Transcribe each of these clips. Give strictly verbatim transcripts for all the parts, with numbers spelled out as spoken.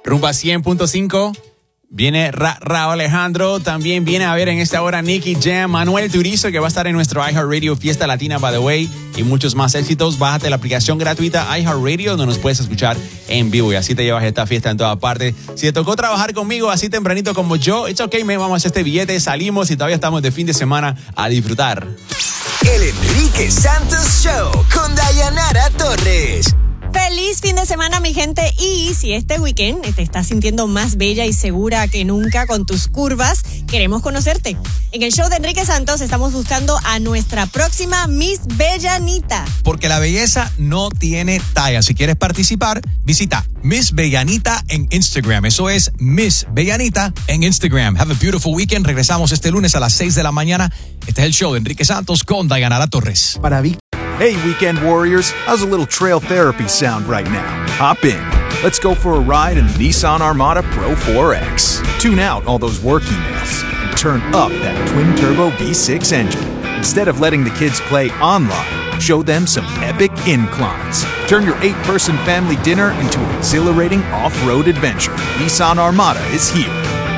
Rumba cien punto cinco. Viene Ra Rauw Alejandro, también viene a ver en esta hora Nicky Jam, Manuel Turizo, que va a estar en nuestro iHeartRadio Fiesta Latina, by the way, y muchos más éxitos. Bájate la aplicación gratuita iHeartRadio, donde nos puedes escuchar en vivo y así te llevas esta fiesta en todas partes. Si te tocó trabajar conmigo así tempranito como yo, it's okay, me vamos a hacer este billete, salimos y todavía estamos de fin de semana a disfrutar. El Enrique Santos Show con Dayanara Torres. Feliz fin de semana, mi gente. Y si este weekend te estás sintiendo más bella y segura que nunca con tus curvas, queremos conocerte. En el show de Enrique Santos estamos buscando a nuestra próxima Miss Bellanita. Porque la belleza no tiene talla. Si quieres participar, visita Miss Bellanita en Instagram. Eso es Miss Bellanita en Instagram. Have a beautiful weekend. Regresamos este lunes a las seis de la mañana. Este es el show de Enrique Santos con Dayanara Torres. Para Vic. Hey, weekend warriors, how's a little trail therapy sound right now? Hop in. Let's go for a ride in the Nissan Armada Pro four X. Tune out all those work emails and turn up that twin-turbo V six engine. Instead of letting the kids play online, show them some epic inclines. Turn your eight-person family dinner into an exhilarating off-road adventure. Nissan Armada is here.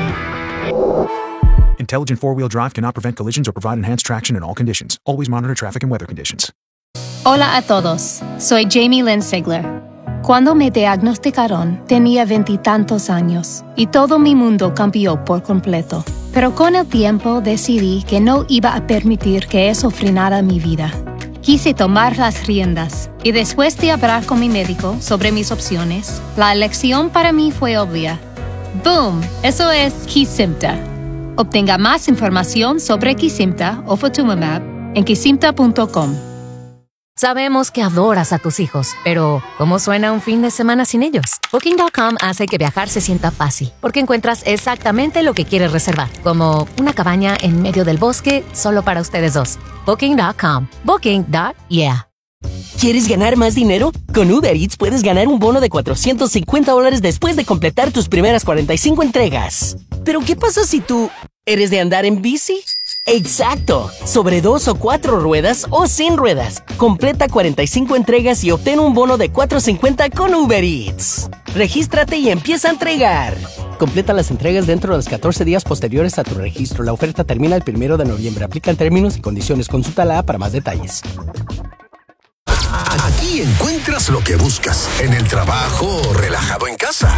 Intelligent four-wheel drive cannot prevent collisions or provide enhanced traction in all conditions. Always monitor traffic and weather conditions. Hola a todos, soy Jamie Lynn Sigler. Cuando me diagnosticaron, tenía veintitantos años y todo mi mundo cambió por completo. Pero con el tiempo decidí que no iba a permitir que eso frenara mi vida. Quise tomar las riendas y después de hablar con mi médico sobre mis opciones, la elección para mí fue obvia. ¡Boom! Eso es Kesimpta. Obtenga más información sobre Kesimpta o Ofatumumab en kesimpta punto com. Sabemos que adoras a tus hijos, pero ¿cómo suena un fin de semana sin ellos? Booking punto com hace que viajar se sienta fácil, porque encuentras exactamente lo que quieres reservar, como una cabaña en medio del bosque solo para ustedes dos. Booking punto com. Booking. Yeah. ¿Quieres ganar más dinero? Con Uber Eats puedes ganar un bono de cuatrocientos cincuenta dólares después de completar tus primeras cuarenta y cinco entregas. ¿Pero qué pasa si tú eres de andar en bici? ¡Exacto! Sobre dos o cuatro ruedas o sin ruedas. Completa cuarenta y cinco entregas y obtén un bono de cuatrocientos cincuenta con Uber Eats. Regístrate y empieza a entregar. Completa las entregas dentro de los catorce días posteriores a tu registro. La oferta termina el primero de noviembre. Aplican términos y condiciones. Consulta la A para más detalles. Aquí encuentras lo que buscas, en el trabajo o relajado en casa.